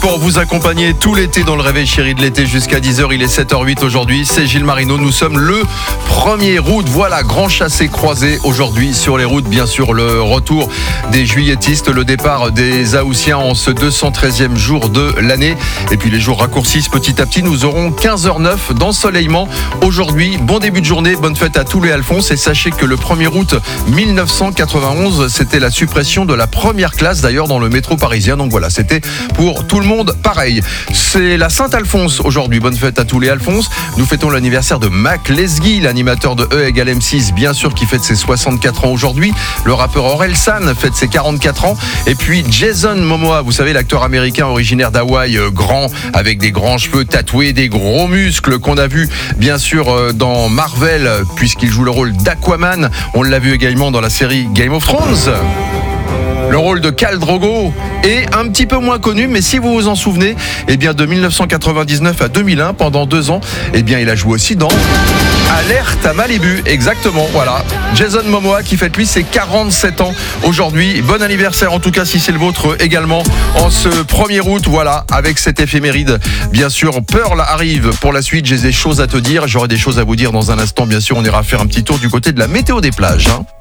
Pour vous accompagner tout l'été dans le réveil chéri de l'été jusqu'à 10h, il est 7h08 aujourd'hui, c'est Gilles Marino, nous sommes le 1er août, voilà, grand chassé croisé aujourd'hui sur les routes, bien sûr le retour des juilletistes, le départ des Haussiens en ce 213e jour de l'année, et puis les jours raccourcissent petit à petit, nous aurons 15h09 d'ensoleillement aujourd'hui, bon début de journée, bonne fête à tous les Alphonse, et sachez que le 1er août 1991, c'était la suppression de la première classe d'ailleurs dans le métro parisien, donc voilà, c'était pour tout le monde pareil. C'est la Saint-Alphonse aujourd'hui. Bonne fête à tous les Alphonse. Nous fêtons l'anniversaire de Mac Lesguy, l'animateur de E égale M6, bien sûr, qui fête ses 64 ans aujourd'hui. Le rappeur Orelsan fête ses 44 ans. Et puis Jason Momoa, vous savez, l'acteur américain originaire d'Hawaï, grand, avec des grands cheveux tatoués, des gros muscles qu'on a vu, bien sûr, dans Marvel, puisqu'il joue le rôle d'Aquaman. On l'a vu également dans la série Game of Thrones. Le rôle de Khal Drogo est un petit peu moins connu, mais si vous vous en souvenez, eh bien de 1999 à 2001, pendant 2 ans, eh bien il a joué aussi dans Alerte à Malibu, exactement, voilà. Jason Momoa qui fête lui ses 47 ans aujourd'hui. Bon anniversaire en tout cas si c'est le vôtre également en ce 1er août, voilà, avec cette éphéméride. Bien sûr, Pearl arrive pour la suite, j'ai des choses à te dire, j'aurai des choses à vous dire dans un instant, bien sûr, on ira faire un petit tour du côté de la météo des plages.